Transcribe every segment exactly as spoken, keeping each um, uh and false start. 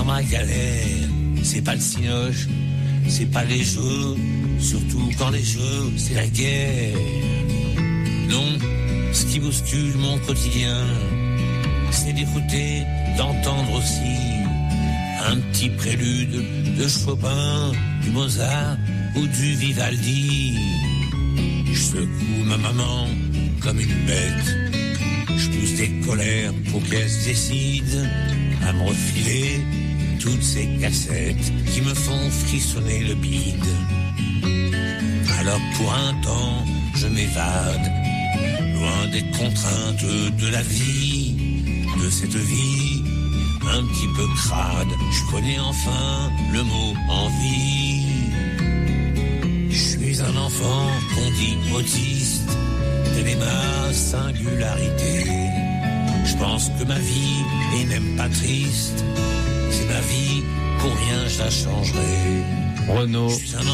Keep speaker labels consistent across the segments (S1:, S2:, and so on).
S1: ma galère, c'est pas le cinoche, c'est pas les jeux, surtout quand les jeux, c'est la guerre. Non, ce qui bouscule mon quotidien, c'est d'écouter, d'entendre aussi un petit prélude de Chopin, du Mozart ou du Vivaldi. Je secoue ma maman comme une bête, je pousse des colères pour qu'elle se décide à me refiler toutes ces cassettes qui me font frissonner le bide. Alors pour un temps, je m'évade, loin des contraintes de la vie, de cette vie un petit peu crade. Je connais enfin le mot envie. Je suis un enfant qu'on dit autiste, telle est ma singularité. Je pense que ma vie est même pas triste, c'est ma vie, pour rien je la changerai.
S2: Renaud,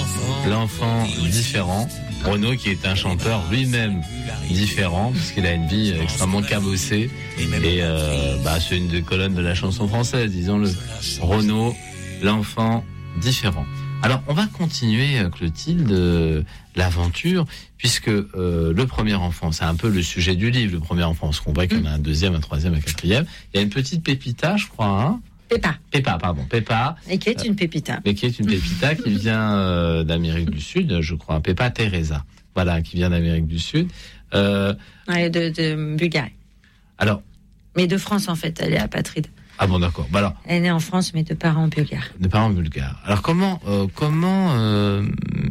S2: l'enfant différent. Renaud qui est un chanteur lui-même différent, parce qu'il a une vie extrêmement cabossée. Et euh, bah, c'est une des colonnes de la chanson française, disons-le. Renaud, l'enfant différent. Alors, on va continuer, Clotilde, euh, l'aventure, puisque euh, le premier enfant, c'est un peu le sujet du livre, le premier enfant, parce qu'on voit qu'il y en a un deuxième, un troisième, un quatrième. Il y a une petite Pépita, je crois, hein.
S3: Péppa.
S2: Péppa, pardon, Péppa.
S3: Et qui est une pépita.
S2: Mais qui est une pépita qui vient euh, d'Amérique du Sud, je crois, Péppa Teresa. Voilà, qui vient d'Amérique du Sud. Euh,
S3: ouais, de, de Bulgarie.
S2: Alors.
S3: Mais de France, en fait, elle est apatride.
S2: Ah bon, d'accord. Bah alors,
S3: elle est née en France, mais de parents bulgares.
S2: De parents bulgares. Alors comment, euh, comment euh,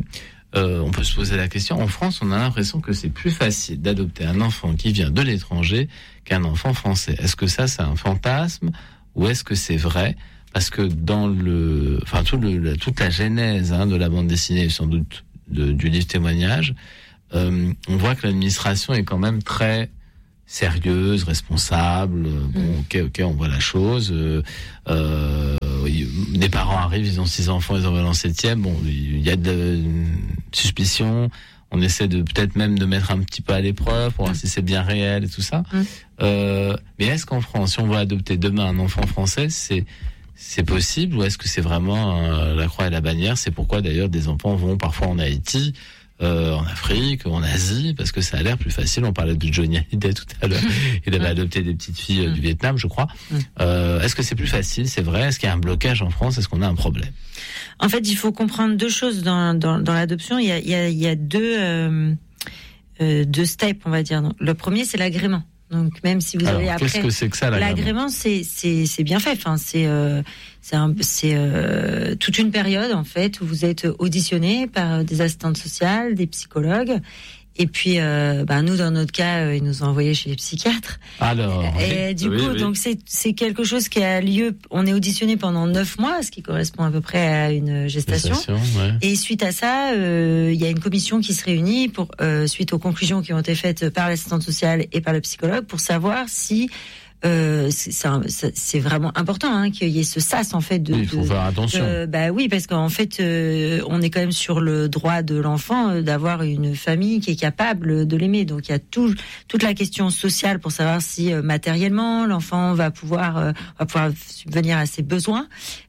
S2: euh, on peut se poser la question. En France, on a l'impression que c'est plus facile d'adopter un enfant qui vient de l'étranger qu'un enfant français. Est-ce que ça, c'est un fantasme ou est-ce que c'est vrai? Parce que dans le, enfin tout le, la, toute la genèse hein, de la bande dessinée, sans doute de, du livre témoignage, euh, on voit que l'administration est quand même très sérieuse, responsable. Bon, ok, ok, on voit la chose. Euh, euh, des parents arrivent, ils ont six enfants, ils en veulent un septième. Bon, il y a de suspicions. On essaie de peut-être même de mettre un petit peu à l'épreuve pour voir si c'est bien réel et tout ça. Mm. Euh, mais est-ce qu'en France, si on va adopter demain un enfant français, c'est c'est possible ou est-ce que c'est vraiment euh, la croix et la bannière? C'est pourquoi d'ailleurs des enfants vont parfois en Haïti. Euh, en Afrique, en Asie, parce que ça a l'air plus facile. On parlait de Johnny Hallyday tout à l'heure. Il avait adopté des petites filles euh, du Vietnam, je crois. Euh, est-ce que c'est plus facile? C'est vrai? Est-ce qu'il y a un blocage en France? Est-ce qu'on a un problème?
S3: En fait, il faut comprendre deux choses dans, dans, dans l'adoption. Il y a, il y a, il y a deux, euh, euh, deux steps, on va dire. Le premier, c'est l'agrément. Donc même si vous
S2: Alors,
S3: avez après
S2: qu'est-ce que c'est que ça, l'agrément,
S3: l'agrément c'est c'est c'est bien fait. Enfin c'est euh, c'est un, c'est euh, toute une période en fait où vous êtes auditionné par des assistantes sociales, des psychologues. Et puis, euh, bah nous, dans notre cas, euh, ils nous ont envoyés chez les psychiatres.
S2: Alors,
S3: et
S2: oui,
S3: du
S2: oui,
S3: coup,
S2: oui.
S3: donc c'est c'est quelque chose qui a lieu. On est auditionné pendant neuf mois, ce qui correspond à peu près à une gestation.
S2: gestation ouais. Et
S3: suite à ça, euh, il y a une commission qui se réunit pour euh, suite aux conclusions qui ont été faites par l'assistante sociale et par le psychologue pour savoir si Euh, c'est, c'est, c'est vraiment important hein, qu'il y ait ce sas en fait de.
S2: Oui, il faut
S3: de,
S2: faire attention.
S3: De, bah oui, parce qu'en fait, euh, on est quand même sur le droit de l'enfant euh, d'avoir une famille qui est capable de l'aimer. Donc il y a tout, toute la question sociale pour savoir si euh, matériellement l'enfant va pouvoir euh, va pouvoir subvenir à ses besoins.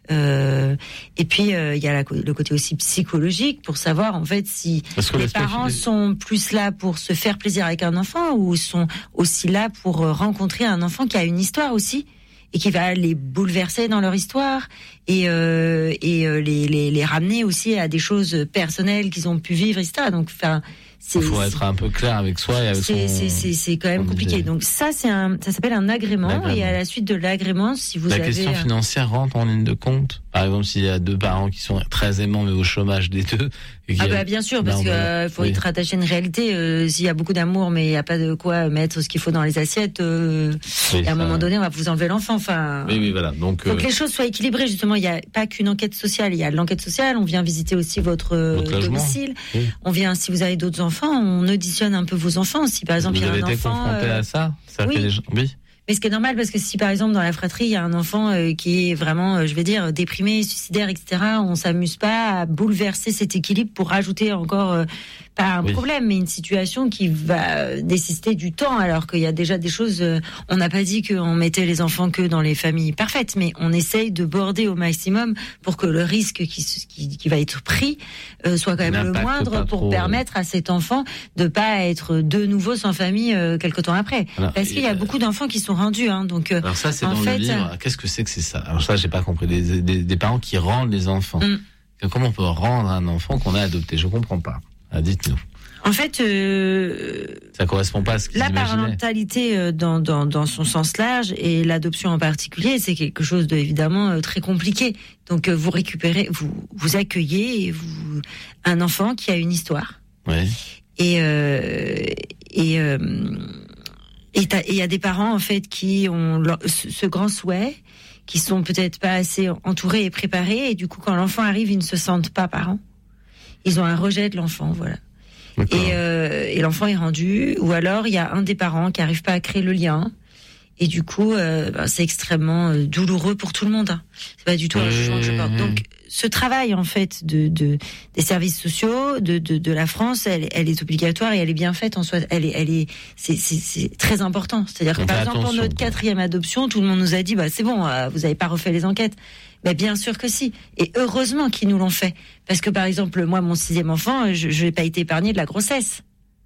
S3: Euh, et puis euh, il y a la, le côté aussi psychologique pour savoir en fait si les parents est... sont plus là pour se faire plaisir avec un enfant ou sont aussi là pour rencontrer un enfant qui a une histoire aussi et qui va les bouleverser dans leur histoire et euh, et euh, les, les les ramener aussi à des choses personnelles qu'ils ont pu vivre, et cetera. Donc enfin
S2: il faut c'est, être un peu clair avec soi et avec
S3: c'est,
S2: son...
S3: c'est, c'est, c'est quand même compliqué. Idée. Donc ça, c'est un, ça s'appelle un agrément. L'agrément. Et à la suite de l'agrément, si vous
S2: la
S3: avez...
S2: La question financière rentre en ligne de compte. Par exemple, s'il y a deux parents qui sont très aimants mais au chômage des deux... Et
S3: ah
S2: a...
S3: bah bien sûr, parce qu'il euh, faut oui. être attaché à une réalité. Euh, s'il y a beaucoup d'amour mais il n'y a pas de quoi mettre ce qu'il faut dans les assiettes, euh, oui, et à un ça... moment donné, on va vous enlever l'enfant. Enfin,
S2: oui, oui, voilà. Donc,
S3: donc
S2: euh...
S3: les choses soient équilibrées. Justement, il n'y a pas qu'une enquête sociale. Il y a l'enquête sociale. On vient visiter aussi votre,
S2: votre
S3: domicile.
S2: Oui.
S3: On vient, si vous avez d'autres enfants, on auditionne un peu vos enfants. Si par exemple
S2: vous
S3: il y a
S2: avez
S3: un
S2: été
S3: enfant,
S2: confronté
S3: euh...
S2: à ça, ça
S3: oui.
S2: fait les gens... oui.
S3: Mais ce qui est normal, parce que si par exemple dans la fratrie il y a un enfant euh, qui est vraiment, euh, je vais dire, déprimé, suicidaire, et cetera, on s'amuse pas à bouleverser cet équilibre pour rajouter encore euh, pas un oui. problème, mais une situation qui va nécessiter du temps, alors qu'il y a déjà des choses. Euh, on n'a pas dit qu'on mettait les enfants que dans les familles parfaites, mais on essaye de border au maximum pour que le risque qui, qui, qui va être pris euh, soit quand même le moindre, pour trop, permettre à cet enfant de pas être de nouveau sans famille euh, quelque temps après. Alors, parce qu'il y a euh, beaucoup d'enfants qui sont rendus. Hein, donc, euh,
S2: alors ça, c'est
S3: en
S2: dans
S3: fait,
S2: le livre. Euh, Qu'est-ce que c'est que c'est ça? Alors ça, j'ai pas compris. Des, des, des parents qui rendent les enfants. Mm. Comment on peut rendre un enfant qu'on a adopté? Je comprends pas. Ah, dites-nous.
S3: En fait, euh,
S2: ça correspond pas à ce qu'ils
S3: la
S2: imaginaient.
S3: parentalité dans, dans, dans son sens large et l'adoption en particulier, c'est quelque chose de évidemment très compliqué. Donc vous récupérez, vous vous accueillez vous, un enfant qui a une histoire.
S2: Ouais.
S3: Et euh, et euh, et il y a des parents en fait qui ont leur, ce, ce grand souhait, qui sont peut-être pas assez entourés et préparés, et du coup quand l'enfant arrive, ils ne se sentent pas parents. Ils ont un rejet de l'enfant, voilà. D'accord. Et, euh, et l'enfant est rendu, ou alors il y a un des parents qui arrive pas à créer le lien, et du coup euh, bah, c'est extrêmement euh, douloureux pour tout le monde. Hein. C'est pas du tout un jugement que je porte. Donc ce travail en fait de, de des services sociaux de, de, de la France, elle, elle est obligatoire et elle est bien faite en soi. Elle est, elle est, c'est, c'est, c'est très important. C'est-à-dire que par exemple pour notre quatrième adoption, tout le monde nous a dit bah c'est bon, euh, vous avez pas refait les enquêtes. Mais bien sûr que si. Et heureusement qu'ils nous l'ont fait. Parce que par exemple, moi, mon sixième enfant, je n'ai pas été épargnée de la grossesse.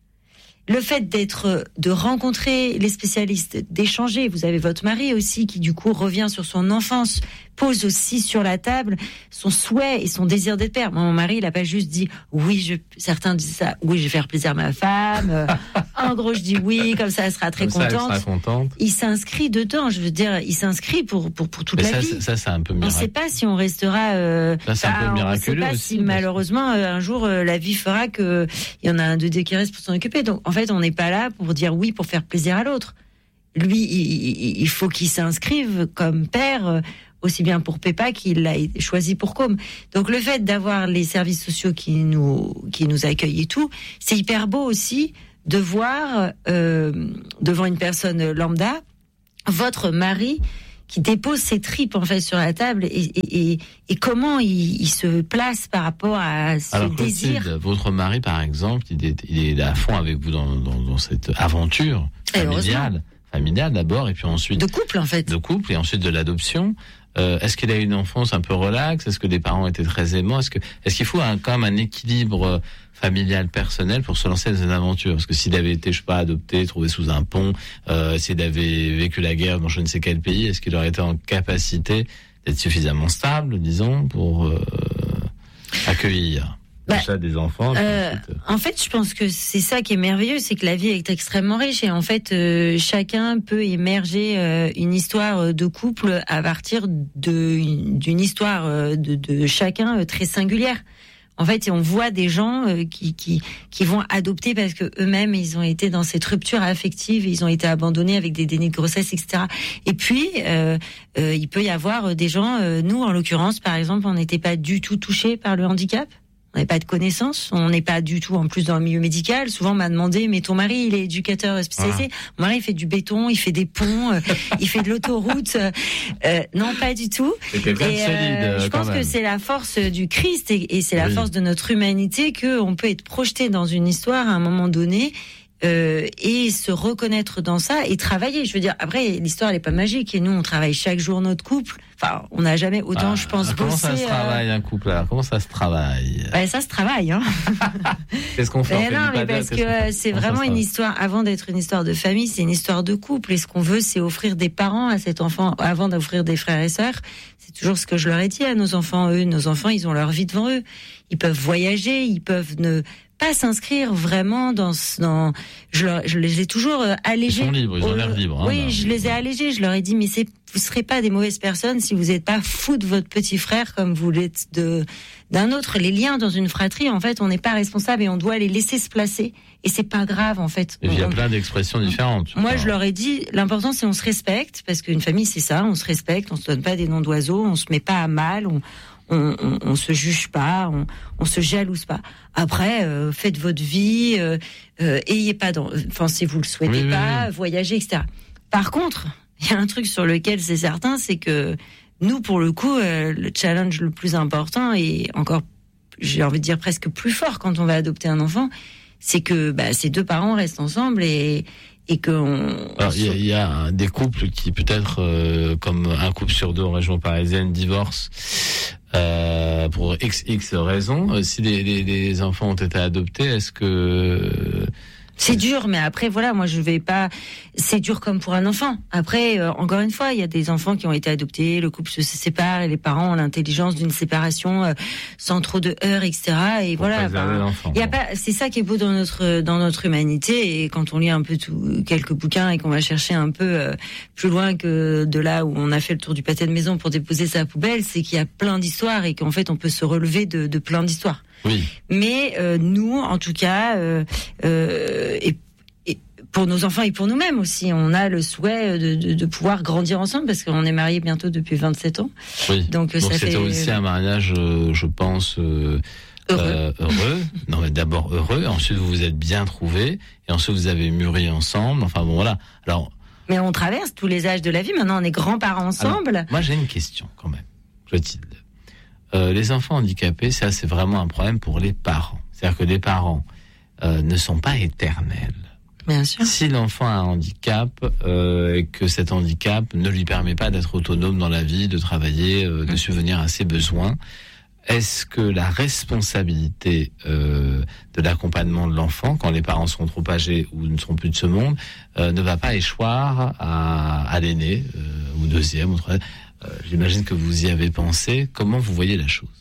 S3: Le fait d'être, de rencontrer les spécialistes, d'échanger, vous avez votre mari aussi qui du coup revient sur son enfance, pose aussi sur la table son souhait et son désir d'être père. Moi, mon mari, il a pas juste dit oui, je, certains disent ça, oui, je vais faire plaisir à ma femme. En gros, je dis oui, comme ça, elle sera très
S2: comme
S3: contente.
S2: Ça, elle sera contente.
S3: Il s'inscrit dedans, je veux dire, il s'inscrit pour pour pour toute
S2: Mais
S3: la
S2: ça,
S3: vie.
S2: Ça, ça, c'est un peu miraculeux.
S3: On ne sait pas si on restera. Euh,
S2: ça, c'est bah, un peu miraculeux.
S3: On ne sait pas
S2: aussi,
S3: si malheureusement euh, un jour euh, la vie fera que il y en a un de deux qui reste pour s'en occuper. Donc en fait, on n'est pas là pour dire oui pour faire plaisir à l'autre. Lui, il, il faut qu'il s'inscrive comme père. Euh, aussi bien pour Pépa qu'il l'a choisi pour Com. Donc le fait d'avoir les services sociaux qui nous qui nous accueillent et tout, c'est hyper beau aussi de voir euh, devant une personne lambda votre mari qui dépose ses tripes en fait sur la table et, et, et, et comment il, il se place par rapport à ce
S2: Alors,
S3: désir.
S2: Clotilde, votre mari par exemple, il est, il est à fond avec vous dans, dans, dans cette aventure familiale. Familiale d'abord et puis ensuite
S3: de couple en fait.
S2: De couple et ensuite de l'adoption. Euh, est-ce qu'il a eu une enfance un peu relaxe? Est-ce que les parents étaient très aimants? Est-ce que est-ce qu'il faut un, quand même un équilibre familial personnel pour se lancer dans une aventure? Parce que s'il avait été, je sais pas, adopté, trouvé sous un pont, euh, s'il avait vécu la guerre dans je ne sais quel pays, est-ce qu'il aurait été en capacité d'être suffisamment stable, disons, pour euh, accueillir
S3: Bah,
S2: ça des enfants
S3: euh, en fait, je pense que c'est ça qui est merveilleux, c'est que la vie est extrêmement riche et en fait, euh, chacun peut émerger euh, une histoire de couple à partir de d'une histoire euh, de, de chacun euh, très singulière. En fait, on voit des gens euh, qui qui qui vont adopter parce que eux-mêmes ils ont été dans cette rupture affective, ils ont été abandonnés avec des dénis de grossesse, et cetera. Et puis euh, euh, il peut y avoir des gens, euh, nous en l'occurrence, par exemple, on n'était pas du tout touchés par le handicap. On n'avait pas de connaissances, on n'est pas du tout en plus dans le milieu médical. Souvent on m'a demandé, mais ton mari il est éducateur spécialisé. Ah. Mon mari il fait du béton, il fait des ponts, euh, il fait de l'autoroute. Euh, non, pas du tout.
S2: C'est quelqu'un de solide. Euh,
S3: je pense
S2: même.
S3: que c'est la force du Christ et, et c'est la oui. force de notre humanité qu'on peut être projeté dans une histoire à un moment donné. Euh, et se reconnaître dans ça et travailler. Je veux dire, après, l'histoire elle est pas magique et nous on travaille chaque jour notre couple. Enfin, on n'a jamais autant, ah, je pense,
S2: comment
S3: bossé.
S2: Comment ça se travaille
S3: euh...
S2: un couple alors? Comment ça se travaille?
S3: Ben, ça se travaille, hein.
S2: Qu'est-ce qu'on fait?
S3: Mais non, mais parce que euh, c'est vraiment une histoire. Avant d'être une histoire de famille, c'est une histoire de couple. Et ce qu'on veut, c'est offrir des parents à cet enfant avant d'offrir des frères et sœurs. C'est toujours ce que je leur ai dit à nos enfants. Eux, nos enfants, ils ont leur vie devant eux. Ils peuvent voyager, ils peuvent ne pas s'inscrire vraiment dans dans je, leur, je les ai toujours euh, allégés.
S2: Ils sont libres, ils ont l'air libres.
S3: Oui,
S2: hein,
S3: je les ai allégés. Je leur ai dit, mais c'est vous serez pas des mauvaises personnes si vous n'êtes pas fous de votre petit frère comme vous l'êtes de d'un autre. Les liens dans une fratrie, en fait, on n'est pas responsable et on doit les laisser se placer. Et c'est pas grave, en fait.
S2: Et il y a
S3: on,
S2: plein d'expressions différentes.
S3: Moi, je leur ai dit, l'important c'est on se respecte parce qu'une famille c'est ça, on se respecte, on se donne pas des noms d'oiseaux, on se met pas à mal, on On, on, on se juge pas, on, on se jalouse pas. Après, euh, faites votre vie, euh, euh, ayez pas, enfin si vous le souhaitez
S2: oui,
S3: pas,
S2: oui.
S3: voyagez, et cetera. Par contre, il y a un truc sur lequel c'est certain, c'est que nous, pour le coup, euh, le challenge le plus important et encore, j'ai envie de dire presque plus fort quand on va adopter un enfant, c'est que bah, ces deux parents restent ensemble et et que on...
S2: Alors il y, y a des couples qui peut-être euh, comme un couple sur deux en région parisienne divorcent euh, pour x x raisons. Si les, les, les enfants ont été adoptés, est-ce que
S3: c'est dur, mais après voilà, moi je vais pas. C'est dur comme pour un enfant. Après, euh, encore une fois, il y a des enfants qui ont été adoptés, le couple se sépare et les parents ont l'intelligence d'une séparation euh, sans trop de heurts, et cetera. Et
S2: pour
S3: voilà,
S2: ben,
S3: il y a pas. C'est ça qui est beau dans notre dans notre humanité. Et quand on lit un peu tout, quelques bouquins et qu'on va chercher un peu euh, plus loin que de là où on a fait le tour du pâté de maison pour déposer sa poubelle, c'est qu'il y a plein d'histoires et qu'en fait on peut se relever de, de plein d'histoires.
S2: Oui.
S3: Mais euh, nous, en tout cas, euh, euh, et, et pour nos enfants et pour nous-mêmes aussi, on a le souhait de, de, de pouvoir grandir ensemble parce qu'on est mariés bientôt depuis vingt-sept ans.
S2: Oui.
S3: Donc,
S2: Donc
S3: ça
S2: c'était
S3: fait
S2: aussi un mariage, euh, je pense, euh,
S3: heureux.
S2: Euh, heureux. Non, mais d'abord heureux. Ensuite, vous vous êtes bien trouvés. Et ensuite, vous avez mûri ensemble. Enfin bon, voilà. Alors.
S3: Mais on traverse tous les âges de la vie. Maintenant, on est grands-parents ensemble.
S2: Alors, moi, j'ai une question quand même, Clotilde. Euh, les enfants handicapés, ça c'est vraiment un problème pour les parents. C'est-à-dire que les parents euh, ne sont pas éternels.
S3: Bien sûr.
S2: Si l'enfant a un handicap euh, et que cet handicap ne lui permet pas d'être autonome dans la vie, de travailler, euh, de subvenir à ses besoins, est-ce que la responsabilité euh, de l'accompagnement de l'enfant, quand les parents seront trop âgés ou ne seront plus de ce monde, euh, ne va pas échoir à, à l'aîné, euh, au deuxième, au troisième? Euh, j'imagine que vous y avez pensé. Comment vous voyez la chose?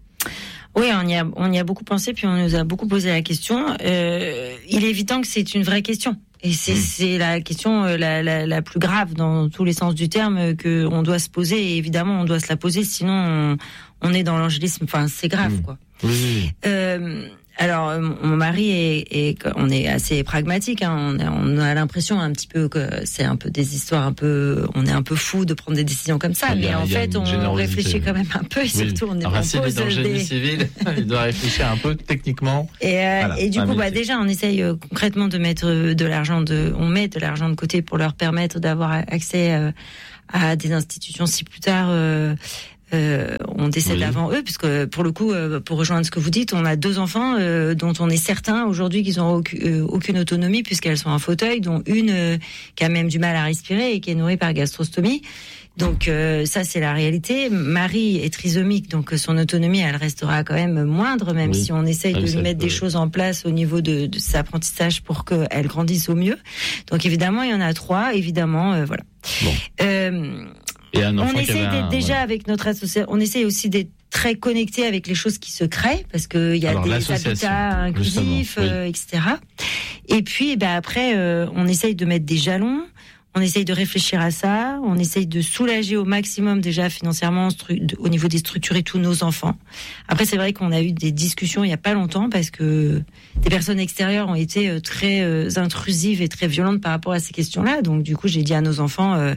S3: Oui, on y a, on y a beaucoup pensé, puis on nous a beaucoup posé la question. Euh, il est évident que c'est une vraie question. Et c'est, mmh. c'est la question la, la, la plus grave dans tous les sens du terme que on doit se poser. Et évidemment, on doit se la poser, sinon on, on est dans l'angélisme. Enfin, c'est grave, mmh. quoi.
S2: Oui, oui.
S3: Euh, alors, mon mari est, est, on est assez pragmatique. Hein, on, a, on a l'impression un petit peu que c'est un peu des histoires un peu, on est un peu fou de prendre des décisions comme ça. Mais
S2: a,
S3: en fait, on réfléchit quand même un peu. Et
S2: oui.
S3: surtout, on est
S2: enfin,
S3: en
S2: s'il est dans le génie
S3: des...
S2: civil, il doit réfléchir un peu techniquement.
S3: Et, euh,
S2: voilà,
S3: et du coup, bah, déjà, on essaye euh, concrètement de mettre de l'argent de, on met de l'argent de côté pour leur permettre d'avoir accès euh, à des institutions si plus tard. Euh, Euh, on décède oui. avant eux, puisque pour le coup, euh, pour rejoindre ce que vous dites, on a deux enfants euh, dont on est certain aujourd'hui qu'ils n'auront aucune, euh, aucune autonomie puisqu'elles sont en fauteuil, dont une euh, qui a même du mal à respirer et qui est nourrie par gastrostomie. Donc euh, ça, c'est la réalité. Marie est trisomique, donc son autonomie, elle restera quand même moindre, même oui. si on essaye ah, de lui mettre peut... des choses en place au niveau de, de ses apprentissages pour qu'elle grandisse au mieux. Donc évidemment, il y en a trois, évidemment, euh, voilà. Bon. Euh,
S2: Et un
S3: on essaie d'être
S2: un,
S3: déjà
S2: ouais.
S3: avec notre association, on essaie aussi d'être très connecté avec les choses qui se créent, parce qu'il y a
S2: Alors,
S3: des habitats inclusifs,
S2: oui.
S3: euh, et cetera. Et puis, bah, après, euh, on essaye de mettre des jalons, on essaye de réfléchir à ça, on essaye de soulager au maximum déjà financièrement stru- au niveau des structures et tous nos enfants. Après, c'est vrai qu'on a eu des discussions il y a pas longtemps parce que des personnes extérieures ont été très euh, intrusives et très violentes par rapport à ces questions-là. Donc, du coup, j'ai dit à nos enfants... Euh,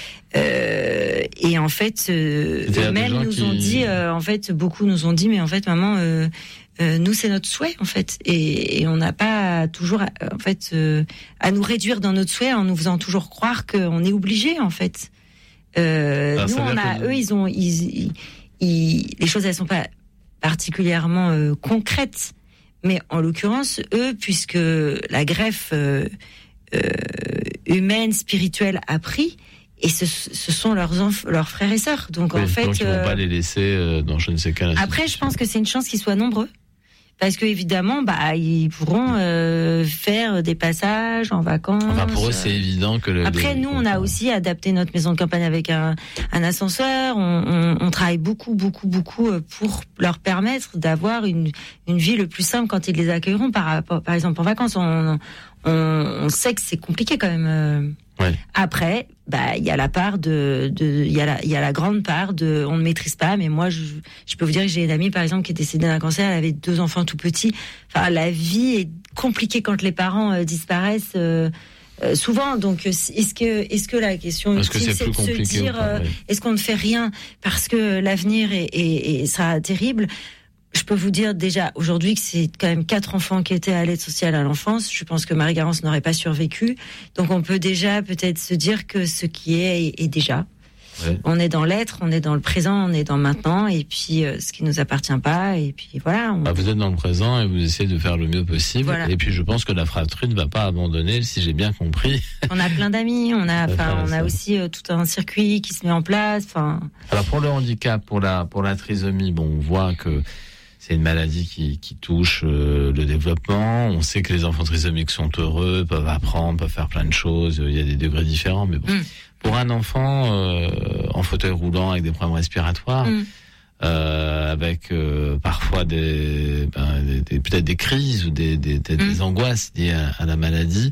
S3: Euh, et en fait, euh, eux-mêmes nous qui... ont dit, euh, en fait, beaucoup nous ont dit, mais en fait, maman, euh, euh, nous c'est notre souhait, en fait, et, et on n'a pas toujours, en fait, euh, à nous réduire dans notre souhait en nous faisant toujours croire qu'on est obligé, en fait. Euh, Alors, nous, on a, que... eux, ils ont, ils, ils, ils, les choses, elles sont pas particulièrement euh, concrètes, mais en l'occurrence, eux, puisque la greffe euh, euh, humaine, spirituelle a pris. Et ce, ce sont leurs enf- leurs frères et sœurs. Donc
S2: oui,
S3: en fait,
S2: donc ils vont
S3: euh...
S2: pas les laisser euh, dans je ne sais quelle.
S3: Après, je pense que c'est une chance qu'ils soient nombreux, parce que évidemment, bah ils pourront euh, faire des passages en vacances.
S2: Enfin pour eux, c'est évident que. Le,
S3: Après,
S2: le...
S3: nous, on a aussi adapté notre maison de campagne avec un, un ascenseur. On, on, on travaille beaucoup, beaucoup, beaucoup pour leur permettre d'avoir une une vie le plus simple quand ils les accueilleront. Par par exemple en vacances, on on, on sait que c'est compliqué quand même. Euh...
S2: Ouais.
S3: Après, bah il y a la part de, de il y a la il y a la grande part de on ne maîtrise pas. Mais moi, je je peux vous dire que j'ai une amie par exemple qui est décédée d'un cancer. Elle avait deux enfants tout petits. Enfin, la vie est compliquée quand les parents euh, disparaissent. Euh, euh, souvent, donc est-ce que est-ce que la question ultime c'est, c'est de se dire euh, est-ce qu'on ne fait rien parce que l'avenir est, est, est sera terrible? je peux vous dire déjà aujourd'hui que c'est quand même quatre enfants qui étaient à l'aide sociale à l'enfance. Je pense que Marie-Garance n'aurait pas survécu. Donc on peut déjà peut-être se dire que ce qui est est, est déjà. Ouais. On est dans l'être, on est dans le présent, on est dans maintenant, et puis euh, ce qui nous appartient pas, et puis voilà. On...
S2: Ah, vous êtes dans le présent et vous essayez de faire le mieux possible. Voilà. Et puis je pense que la fratrie ne va pas abandonner, si j'ai bien compris.
S3: On a plein d'amis, on a, enfin, on a aussi euh, tout un circuit qui se met en place. Enfin.
S2: Alors pour le handicap, pour la pour la trisomie, bon, on voit que c'est une maladie qui, qui touche euh, le développement. On sait que les enfants trisomiques sont heureux, peuvent apprendre, peuvent faire plein de choses. Il y a des degrés différents, mais bon. Mm. Pour un enfant euh, en fauteuil roulant avec des problèmes respiratoires, mm. euh, avec euh, parfois des, ben, des, des peut-être des crises ou des, des, des, mm. des angoisses liées à, à la maladie,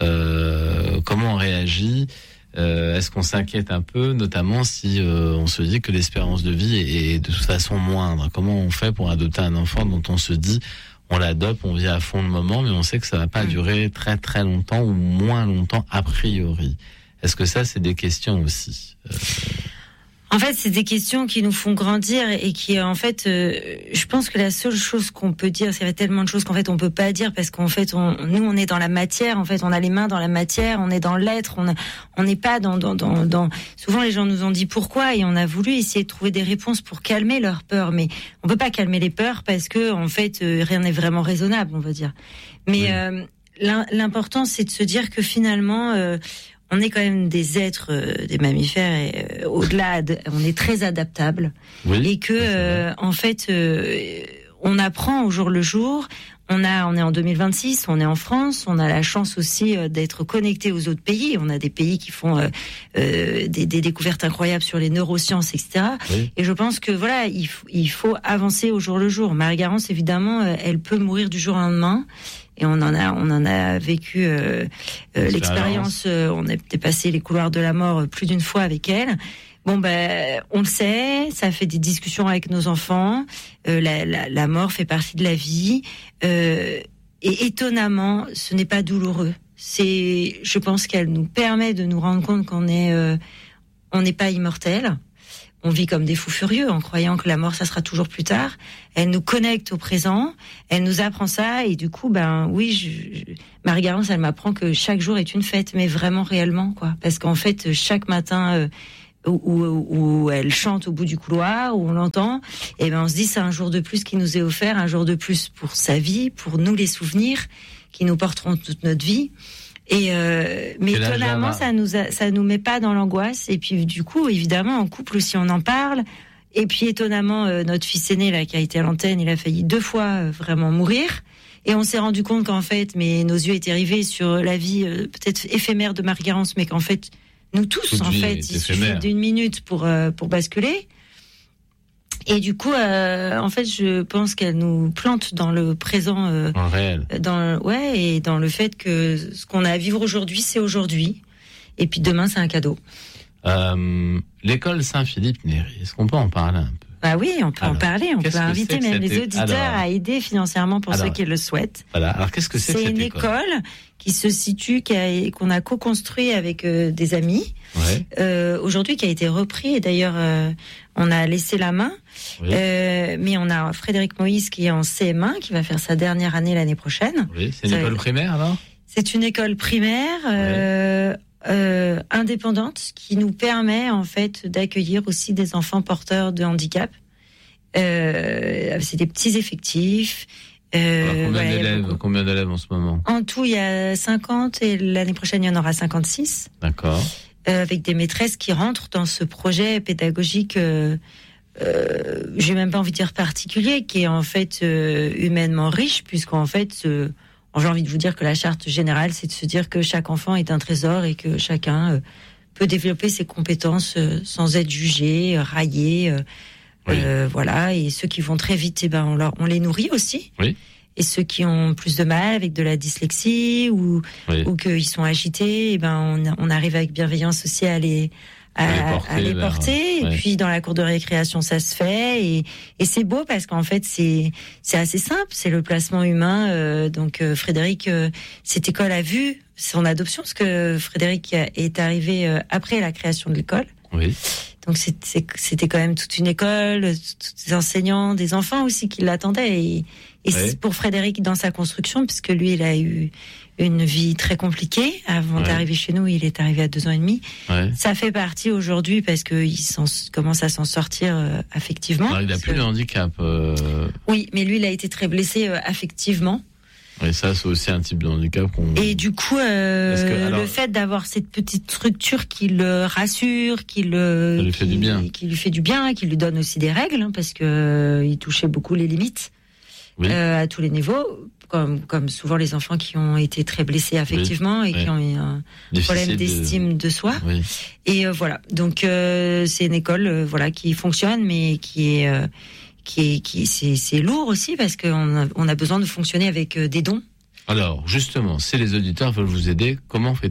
S2: euh, comment on réagit? Euh, est-ce qu'on s'inquiète un peu, notamment si euh, on se dit que l'espérance de vie est, est de toute façon moindre? Comment on fait pour adopter un enfant dont on se dit on l'adopte, on vit à fond le moment, mais on sait que ça va pas mm. durer très très longtemps ou moins longtemps a priori? Est-ce que ça, c'est des questions aussi? euh...
S3: En fait, c'est des questions qui nous font grandir et qui, en fait, euh, je pense que la seule chose qu'on peut dire, c'est qu'il y a tellement de choses qu'en fait on peut pas dire parce qu'en fait, on, nous, on est dans la matière. En fait, on a les mains dans la matière, on est dans l'être. On on n'est pas dans, dans dans dans. Souvent, les gens nous ont dit pourquoi et on a voulu essayer de trouver des réponses pour calmer leurs peurs, mais on peut pas calmer les peurs parce que en fait, euh, rien n'est vraiment raisonnable, on va dire. Mais oui. euh, l'important, c'est de se dire que finalement. Euh, On est quand même des êtres, euh, des mammifères, et euh, au-delà, de, on est très adaptables, oui, et que euh, en fait, euh, on apprend au jour le jour. On a, on est en deux mille vingt-six, on est en France, on a la chance aussi euh, d'être connecté aux autres pays. On a des pays qui font euh, euh, des, des découvertes incroyables sur les neurosciences, et cetera. Oui. Et je pense que voilà, il, f- il faut avancer au jour le jour. Marie-Garance, évidemment, euh, elle peut mourir du jour au lendemain. Et on en a, on en a vécu euh, euh, l'expérience. Euh, on a dépassé les couloirs de la mort plus d'une fois avec elle. Bon ben, on le sait, ça fait des discussions avec nos enfants. Euh, la, la, la mort fait partie de la vie. Euh, et étonnamment, ce n'est pas douloureux. C'est, je pense qu'elle nous permet de nous rendre compte qu'on est, euh, on n'est pas immortel. On vit comme des fous furieux en croyant que la mort, ça sera toujours plus tard. Elle nous connecte au présent, elle nous apprend ça, et du coup, ben oui, je, je, Marie-Garance, elle m'apprend que chaque jour est une fête, mais vraiment réellement, quoi. Parce qu'en fait, chaque matin euh, où, où, où elle chante au bout du couloir, où on l'entend, et ben on se dit c'est un jour de plus qui nous est offert, un jour de plus pour sa vie, pour nous les souvenirs qui nous porteront toute notre vie. Et euh, mais étonnamment, ça nous a, ça nous met pas dans l'angoisse. Et puis du coup, évidemment, en couple aussi, on en parle. Et puis étonnamment, euh, notre fils aîné là, qui a été à l'antenne, il a failli deux fois euh, vraiment mourir. Et on s'est rendu compte qu'en fait, mais nos yeux étaient rivés sur la vie euh, peut-être éphémère de Marie-Garance, mais qu'en fait, nous tous, Toute en fait, il suffit d'une minute pour euh, pour basculer. Et du coup, euh, en fait, je pense qu'elle nous plante dans le présent, euh,
S2: dans le réel,
S3: dans ouais, et dans le fait que ce qu'on a à vivre aujourd'hui, c'est aujourd'hui, et puis demain, c'est un cadeau.
S2: Euh, l'école Saint-Philippe-Néry, est-ce qu'on peut en parler un peu?
S3: Bah oui, on peut alors, en parler. On peut inviter même les auditeurs alors, à aider financièrement pour alors, ceux qui le souhaitent.
S2: Voilà. Alors, qu'est-ce que c'est,
S3: c'est
S2: que cette
S3: une
S2: école,
S3: école qui se situe, qui a, qu'on a co-construit avec euh, des amis.
S2: Ouais.
S3: Euh, aujourd'hui, qui a été repris. Et d'ailleurs, euh, on a laissé la main. Oui. Euh, mais on a Frédéric Moïse qui est en C M un, qui va faire sa dernière année l'année prochaine.
S2: Oui, c'est une Ça, école primaire, alors?
S3: C'est une école primaire. Euh, ouais. Euh, indépendante qui nous permet en fait d'accueillir aussi des enfants porteurs de handicap. Euh, c'est des petits effectifs.
S2: Euh, Alors, combien, ouais, d'élèves, combien d'élèves en ce moment?
S3: En tout, il y a cinquante et l'année prochaine, il y en aura cinquante-six.
S2: D'accord.
S3: Euh, avec des maîtresses qui rentrent dans ce projet pédagogique, euh, euh, j'ai même pas envie de dire particulier, qui est en fait euh, humainement riche, puisqu'en fait... Euh, j'ai envie de vous dire que la charte générale, c'est de se dire que chaque enfant est un trésor et que chacun euh, peut développer ses compétences euh, sans être jugé, euh, raillé. Euh, oui. euh, voilà. Et ceux qui vont très vite, eh ben, on, leur, on les nourrit aussi.
S2: Oui.
S3: Et ceux qui ont plus de mal avec de la dyslexie ou, oui. ou qu'ils sont agités, eh ben, on, on arrive avec bienveillance aussi à les... À, à les porter, à les porter. Vers... et ouais. puis dans la cour de récréation ça se fait et, et c'est beau parce qu'en fait c'est c'est assez simple, c'est le placement humain. Euh, donc euh, Frédéric, euh, cette école a vu son adoption parce que Frédéric est arrivé euh, après la création de l'école.
S2: Oui.
S3: Donc c'était, c'était quand même toute une école, tous des enseignants, des enfants aussi qui l'attendaient. Et, et ouais. pour Frédéric dans sa construction, puisque lui, il a eu une vie très compliquée. Avant ouais. d'arriver chez nous, il est arrivé à deux ans et demi. Ouais. Ça fait partie aujourd'hui parce qu'il s'en, commence à s'en sortir euh, affectivement.
S2: Alors, il n'a plus de handicap. Euh...
S3: Oui, mais lui, il a été très blessé euh, affectivement.
S2: Et ça, c'est aussi un type de handicap qu'on...
S3: Et du coup, euh, que, alors... le fait d'avoir cette petite structure qui le rassure, qui le...
S2: Ça lui fait
S3: qui,
S2: du bien.
S3: Qui lui fait du bien, qui lui donne aussi des règles, hein, parce que euh, il touchait beaucoup les limites oui. euh, à tous les niveaux, comme, comme souvent les enfants qui ont été très blessés affectivement oui. et oui. qui ont eu un Difficile problème d'estime de, de soi.
S2: Oui.
S3: Et euh, voilà, donc euh, c'est une école euh, voilà, qui fonctionne, mais qui est... Euh, Qui est, qui c'est, c'est lourd aussi parce qu'on a, on a besoin de fonctionner avec des dons.
S2: Alors justement, si les auditeurs veulent vous aider, comment fait-on ?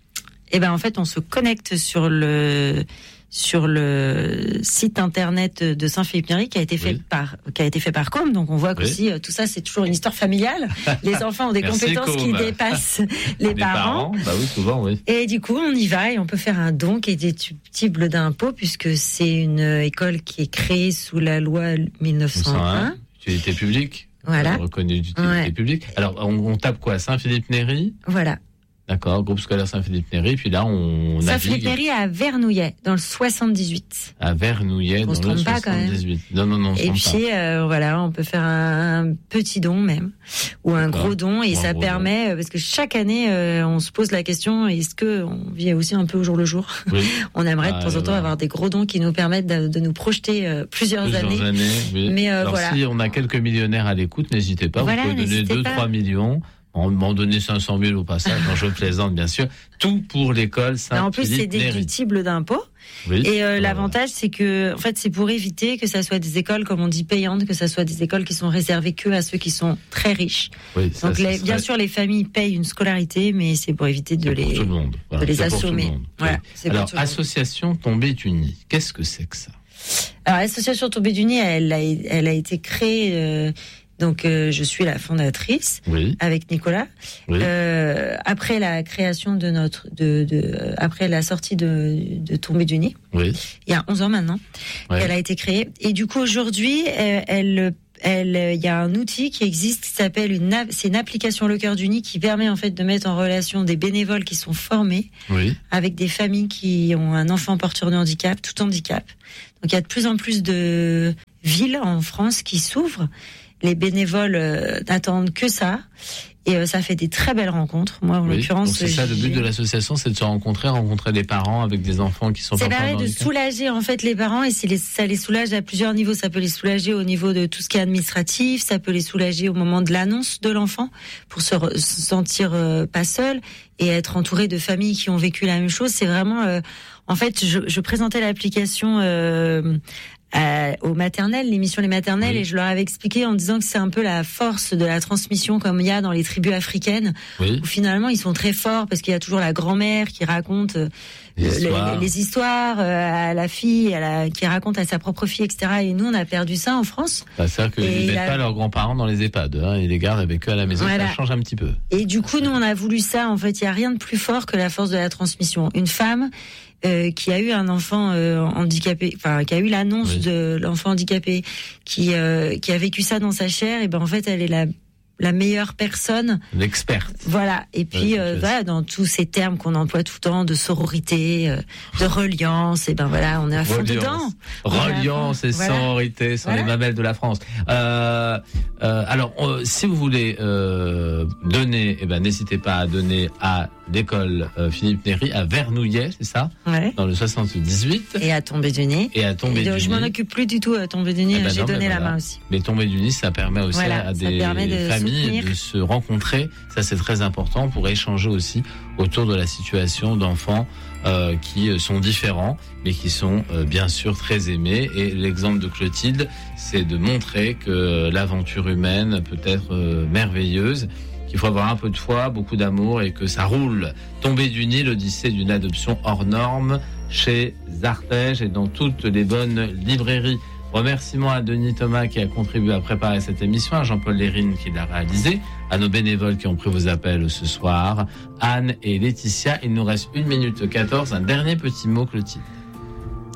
S3: Eh ben en fait, on se connecte sur le sur le site internet de Saint-Philippe-Néry qui a été fait oui. par qui a été fait par Com. Donc on voit que oui. aussi tout ça c'est toujours une histoire familiale. Les enfants ont des Merci compétences Com. Qui dépassent les, les parents.
S2: parents. Bah oui, souvent oui.
S3: Et du coup, on y va et on peut faire un don qui est déductible d'impôt puisque c'est une école qui est créée sous la loi mille neuf cent un.
S2: Utilité publique.
S3: Voilà.
S2: Reconnue d'utilité ouais. publique. Alors on, on tape quoi ? Saint-Philippe-Néry ?
S3: Voilà.
S2: D'accord, groupe scolaire Saint-Philippe-Néry, puis là on
S3: Saint-Philippe-Néry à Vernouillet, dans le soixante-dix-huit.
S2: À Vernouillet, dans le soixante-dix-huit. Non, non, non, on
S3: et puis euh, voilà, on peut faire un, un petit don même, ou un D'accord. gros don, et ou ça permet, don. Parce que chaque année, euh, on se pose la question, est-ce que on vit aussi un peu au jour le jour oui. On aimerait ah, de temps en temps voilà. avoir des gros dons qui nous permettent de, de nous projeter euh, plusieurs, plusieurs années.
S2: années oui.
S3: Mais euh,
S2: Alors
S3: voilà.
S2: si on a quelques millionnaires à l'écoute, n'hésitez pas,
S3: voilà,
S2: vous pouvez donner deux trois millions. On m'en donner cinq cent mille au passage, quand je plaisante bien sûr. Tout pour l'école Saint-Philippe-Néry.
S3: En plus, c'est déductible d'impôt.
S2: Oui.
S3: Et euh, l'avantage, c'est que, en fait, c'est pour éviter que ça soit des écoles, comme on dit, payantes, que ça soit des écoles qui sont réservées que à ceux qui sont très riches.
S2: Oui, ça,
S3: Donc,
S2: ça
S3: les,
S2: serait...
S3: bien sûr, les familles payent une scolarité, mais c'est pour éviter de
S2: c'est
S3: les,
S2: pour tout le monde. Voilà,
S3: de les
S2: c'est
S3: assommer.
S2: Pour tout le monde.
S3: Voilà,
S2: oui.
S3: c'est
S2: Alors,
S3: pour tout le monde.
S2: association Tombée du Nid, qu'est-ce que c'est que ça ?
S3: Alors, l'association Tombée du Nid, elle a, elle a été créée. Euh, Donc euh, je suis la fondatrice
S2: oui.
S3: avec Nicolas.
S2: Oui.
S3: Euh, après la création de notre, de, de euh, après la sortie de, de Tombée du Nid,
S2: oui.
S3: il y a onze ans maintenant,
S2: oui.
S3: elle a été créée. Et du coup aujourd'hui, elle, elle, elle, il y a un outil qui existe qui s'appelle une, c'est une application Le Cœur du Nid qui permet en fait de mettre en relation des bénévoles qui sont formés
S2: oui.
S3: avec des familles qui ont un enfant porteur de handicap, tout handicap. Donc il y a de plus en plus de villes en France qui s'ouvrent. Les bénévoles euh, n'attendent que ça. Et euh, ça fait des très belles rencontres. Moi, en
S2: oui,
S3: l'occurrence,
S2: donc c'est ça le but de l'association, c'est de se rencontrer, rencontrer des parents avec des enfants qui sont.
S3: Ça permet de soulager en fait les parents et c'est les, ça les soulage à plusieurs niveaux. Ça peut les soulager au niveau de tout ce qui est administratif, ça peut les soulager au moment de l'annonce de l'enfant pour se, re, se sentir euh, pas seul et être entouré de familles qui ont vécu la même chose. C'est vraiment, euh, en fait, je, je présentais l'application. Euh, Euh, aux maternelles, l'émission Les Maternelles, oui. et je leur avais expliqué en disant que c'est un peu la force de la transmission comme il y a dans les tribus africaines,
S2: oui.
S3: où finalement ils sont très forts parce qu'il y a toujours la grand-mère qui raconte euh, les, les histoires, les, les histoires euh, à la fille, à la, qui raconte à sa propre fille, et cetera. Et nous, on a perdu ça en France.
S2: Bah, c'est-à-dire qu'ils ne mettent a... pas leurs grands-parents dans les EHPAD, hein, ils les gardent avec eux à la maison, voilà. Ça change un petit peu.
S3: Et du coup, nous, on a voulu ça. En fait, il n'y a rien de plus fort que la force de la transmission. Une femme Euh, qui a eu un enfant euh, handicapé, enfin qui a eu l'annonce oui. de l'enfant handicapé, qui euh, qui a vécu ça dans sa chair, et ben en fait elle est la la meilleure personne,
S2: l'experte.
S3: Voilà. Et puis euh, voilà, dans tous ces termes qu'on emploie tout le temps de sororité, euh, de reliance, et ben voilà, on est à fond dedans.
S2: Reliance et voilà. Sororité sont voilà. Les mamelles de la France. Euh, euh, alors, euh, si vous voulez euh, donner, eh ben n'hésitez pas à donner à l'école euh, Philippe-Néry à Vernouillet, c'est ça,
S3: ouais.
S2: Dans le soixante-dix-huit.
S3: Et à Tombée du Nid.
S2: Et à Tombée du Nid.
S3: Je m'en occupe plus du tout à Tombée du Nid. Eh ben J'ai non, donné la voilà. main aussi.
S2: Mais Tombée du Nid, ça permet aussi voilà, à des de familles soutenir. De se rencontrer. Ça, c'est très important pour échanger aussi autour de la situation d'enfants euh, qui sont différents, mais qui sont euh, bien sûr très aimés. Et l'exemple de Clotilde, c'est de montrer que l'aventure humaine peut être euh, merveilleuse. Il faut avoir un peu de foi, beaucoup d'amour et que ça roule. Tombée du Nid, l'odyssée d'une adoption hors norme chez Artege et dans toutes les bonnes librairies. Remerciements à Denis Thomas qui a contribué à préparer cette émission, à Jean-Paul Lérine qui l'a réalisé, à nos bénévoles qui ont pris vos appels ce soir, Anne et Laetitia. Il nous reste une minute quatorze. Un dernier petit mot, Clotilde.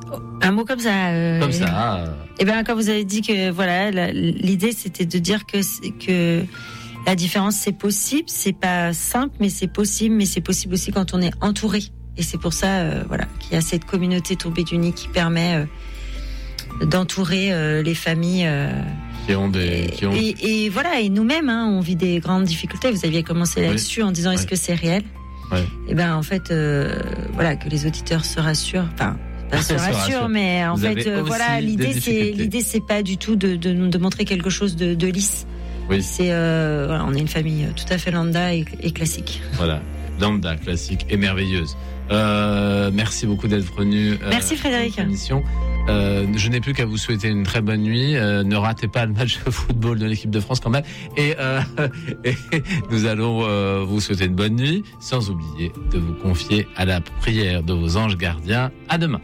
S3: Un mot comme ça. Euh,
S2: Comme ça. Euh...
S3: Eh bien, quand vous avez dit que voilà, la, l'idée c'était de dire que que la différence c'est possible, c'est pas simple, mais c'est possible, mais c'est possible aussi quand on est entouré. Et c'est pour ça, euh, voilà, qu'il y a cette communauté Tourbet d'Uni qui permet euh, d'entourer euh, les familles. Euh,
S2: qui ont des, qui ont...
S3: Et, et, et voilà, et nous-mêmes, hein, on vit des grandes difficultés. Vous aviez commencé là-dessus oui. en disant
S2: oui.
S3: est-ce que c'est réel ?
S2: Oui.
S3: Et ben en fait, euh, voilà, que les auditeurs se rassurent. Enfin. Pas se rassure, mais en Vous fait, euh, voilà, l'idée c'est l'idée c'est pas du tout de, de, de montrer quelque chose de, de lisse.
S2: Oui.
S3: C'est euh, voilà, on est une famille tout à fait lambda et, et classique.
S2: Voilà, lambda, classique et merveilleuse. Euh, merci beaucoup d'être venu. Euh,
S3: merci Frédéric.
S2: Euh, je n'ai plus qu'à vous souhaiter une très bonne nuit. Euh, ne ratez pas le match de football de l'équipe de France quand même. Et, euh, et nous allons euh, vous souhaiter une bonne nuit, sans oublier de vous confier à la prière de vos anges gardiens. À demain.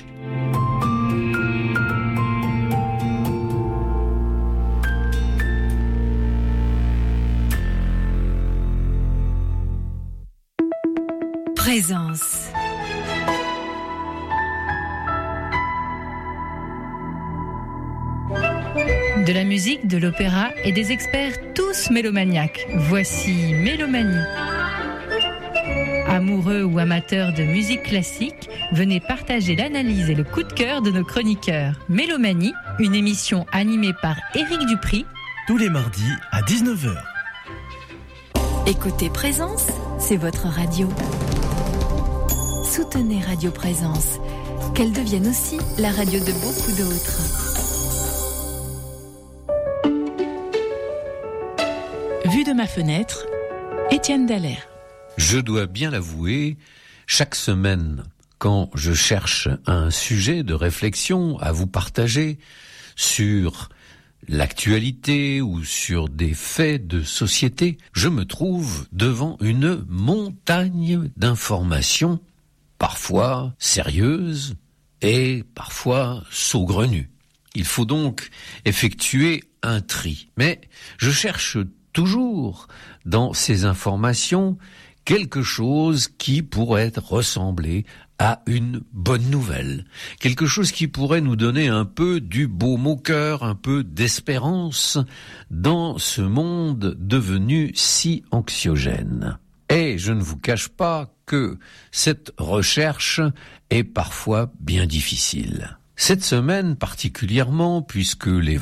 S4: Présence. De la musique, de l'opéra et des experts tous mélomaniaques. Voici Mélomanie. Amoureux ou amateurs de musique classique, venez partager l'analyse et le coup de cœur de nos chroniqueurs. Mélomanie, une émission animée par Éric Dupri.
S5: Tous les mardis à dix-neuf heures.
S6: Écoutez Présence, c'est votre radio. Soutenez Radio Présence, qu'elle devienne aussi la radio de beaucoup d'autres.
S7: Vue de ma fenêtre, Étienne Dallaire.
S8: Je dois bien l'avouer, chaque semaine, quand je cherche un sujet de réflexion à vous partager sur l'actualité ou sur des faits de société, je me trouve devant une montagne d'informations, parfois sérieuses et parfois saugrenues. Il faut donc effectuer un tri. Mais je cherche toujours dans ces informations quelque chose qui pourrait ressembler à une bonne nouvelle, quelque chose qui pourrait nous donner un peu du baume au cœur, un peu d'espérance dans ce monde devenu si anxiogène. Et je ne vous cache pas que cette recherche est parfois bien difficile. Cette semaine particulièrement, puisque les